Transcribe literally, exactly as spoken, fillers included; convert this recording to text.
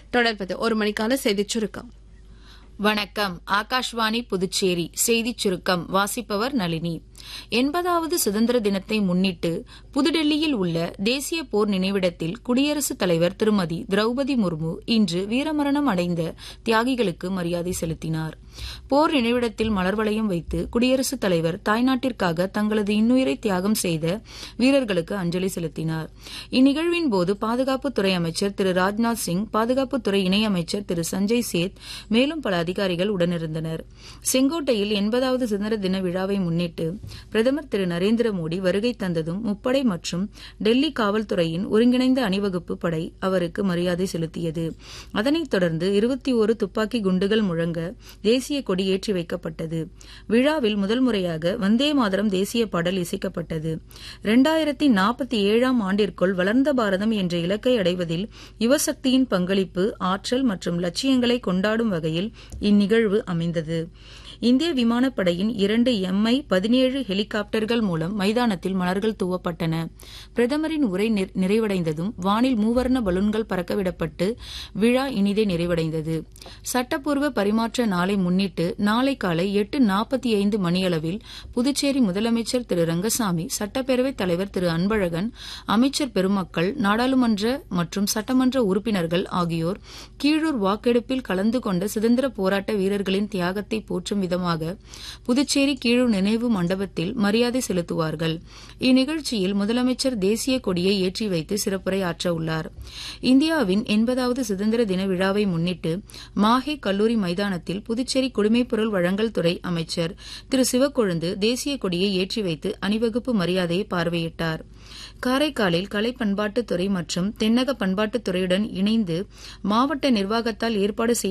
தொடர்பது ஒரு மணிக்கான செய்திச் சுருக்கம். வணக்கம். ஆகாஷ்வாணி புதுச்சேரி செய்திச் சுருக்கம் வாசிப்பவர் நளினி. எண்பதாவது சுதந்திர தினத்தை முன்னிட்டு புதுடெல்லியில் உள்ள தேசிய போர் நினைவிடத்தில் குடியரசுத் தலைவர் திருமதி திரௌபதி முர்மு இன்று வீரமரணம் அடைந்த தியாகிகளுக்கு மரியாதை செலுத்தினார். போர் நினைவிடத்தில் மலர் வளையம் வைத்து குடியரசுத் தலைவர் தாய்நாட்டிற்காக தங்களது இன்னுயிரை தியாகம் செய்த வீரர்களுக்கு அஞ்சலி செலுத்தினார். இந்நிகழ்வின் போது பாதுகாப்புத்துறை அமைச்சர் திரு ராஜ்நாத் சிங், பாதுகாப்புத்துறை இணையமைச்சர் திரு சஞ்சய் சேத், மேலும் பல அதிகாரிகள் உடனிருந்தனர். செங்கோட்டையில் எண்பதாவது சுதந்திர தின விழாவை முன்னிட்டு பிரதமர் திரு நரேந்திர மோடி வருகை தந்ததும் முப்படை மற்றும் டெல்லி காவல்துறையின் ஒருங்கிணைந்த அணிவகுப்பு படை அவருக்கு மரியாதை செலுத்தியது. அதனைத் தொடர்ந்து இருபத்தி ஒரு துப்பாக்கி குண்டுகள் முழங்க தேசிய கொடி ஏற்றி வைக்கப்பட்டது. விழாவில் முதல் முறையாக வந்தே மாதரம் தேசிய பாடல் இசைக்கப்பட்டது. இரண்டாயிரத்தி நாற்பத்தி ஏழாம் ஆண்டிற்குள் வளர்ந்த பாரதம் என்ற இலக்கை அடைவதில் யுவசக்தியின் பங்களிப்பு, ஆற்றல் மற்றும் லட்சியங்களை கொண்டாடும் வகையில் இந்நிகழ்வு அமைந்தது. இந்திய விமானப்படையின் இரண்டு எம் ஐ பதினேழு ஹெலிகாப்டர்கள் மூலம் மைதானத்தில் மலர்கள் தூவப்பட்டன. பிரதமரின் உரை நிறைவடைந்ததும் வானில் மூவர்ண பலூன்கள் பறக்கவிடப்பட்டு விழா இனிதே நிறைவடைந்தது. சட்டப்பூர்வ பரிமாற்ற நாளை முன்னிட்டு நாளை காலை எட்டு நாற்பத்தி ஐந்து மணியளவில் புதுச்சேரி முதலமைச்சர் திரு ரங்கசாமி, சட்டப்பேரவைத் தலைவர் திரு அன்பழகன், அமைச்சர் பெருமக்கள், நாடாளுமன்ற மற்றும் சட்டமன்ற உறுப்பினர்கள் ஆகியோர் கீழூர் வாக்கெடுப்பில் கலந்து கொண்ட சுதந்திர போராட்ட வீரர்களின் தியாகத்தை போற்றும் விதமாக புதுச்சேரி கீழூர் நினைவு மண்டபத்தில் மரியாதை செலுத்துவார்கள். இந்நிகழ்ச்சியில் முதலமைச்சர் தேசிய கொடியை ஏற்றி வைத்து சிறப்புரை ஆற்ற உள்ளார். இந்தியாவின் எண்பதாவது சுதந்திர தின விழாவை முன்னிட்டு மாஹே கல்லூரி மைதானத்தில் புதுச்சேரி குடிமைப்பொருள் வழங்கல் துறை அமைச்சர் திரு சிவக்கொழுந்து தேசிய கொடியை ஏற்றி வைத்து அணிவகுப்பு மரியாதையை பார்வையிட்டார். காரைக்காலில் கலை பண்பாட்டுத்துறை மற்றும் தென்னக பண்பாட்டுத்துறையுடன் இணைந்து மாவட்ட நிர்வாகத்தால் ஏற்பாடு செய்ய